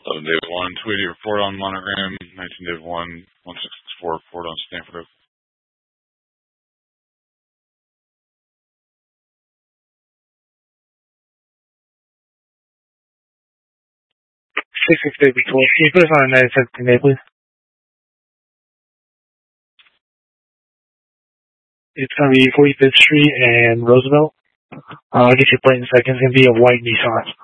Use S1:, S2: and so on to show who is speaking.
S1: 11 David 1, 280 report on monogram, 19 David 1, 1664 report on Stanford Oak.
S2: 6 David 12. Can you put us on a 97 day, please? It's going to be 45th Street and Roosevelt. I'll get your plate in a second. It's going to be a white Nissan.